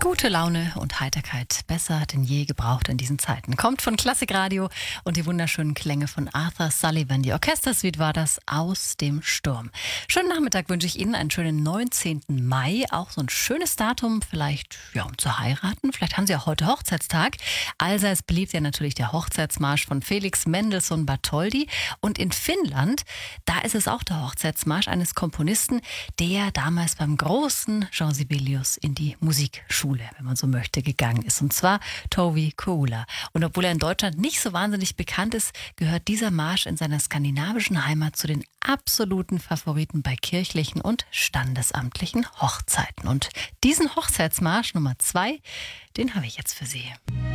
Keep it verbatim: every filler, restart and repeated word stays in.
Gute Laune und Heiterkeit besser denn je gebraucht in diesen Zeiten. Kommt von Klassikradio und die wunderschönen Klänge von Arthur Sullivan. Die Orchestersuite war das Aus dem Sturm. Schönen Nachmittag wünsche ich Ihnen, einen schönen neunzehnten Mai. Auch so ein schönes Datum, vielleicht ja, um zu heiraten. Vielleicht haben Sie auch heute Hochzeitstag. Allseits beliebt ja natürlich der Hochzeitsmarsch von Felix Mendelssohn Bartholdy. Und in Finnland, da ist es auch der Hochzeitsmarsch eines Komponisten, der damals beim großen Jean Sibelius in die Musikschule, wenn man so möchte, gegangen ist. Und zwar Tovi Kuula. Und obwohl er in Deutschland nicht so wahnsinnig bekannt ist, gehört dieser Marsch in seiner skandinavischen Heimat zu den absoluten Favoriten bei kirchlichen und standesamtlichen Hochzeiten. Und diesen Hochzeitsmarsch Nummer zwei, den habe ich jetzt für Sie.